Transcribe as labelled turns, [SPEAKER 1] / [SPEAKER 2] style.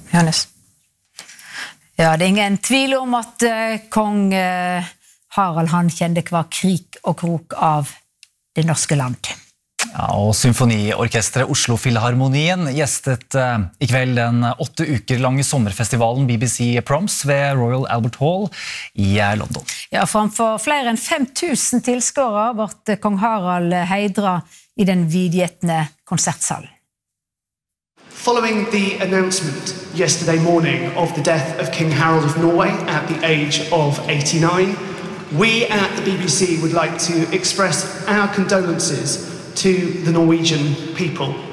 [SPEAKER 1] Johannes. Ja, det ingen tvil om at kong Harald han kjente hver krik og krok av det norske land.
[SPEAKER 2] Ja, og symfoniorkestret Oslo Filharmonien gjestet I kveld den 8 uker lange sommerfestivalen BBC Proms ved Royal Albert Hall I London.
[SPEAKER 1] Ja, framfor flere enn 5000 tilskuere ble kong Harald heidret I den vidgjetne konsertsalen.
[SPEAKER 3] Following the announcement yesterday morning of the death of King Harold of Norway at the age of 89, we at the BBC would like to express our condolences to the Norwegian people.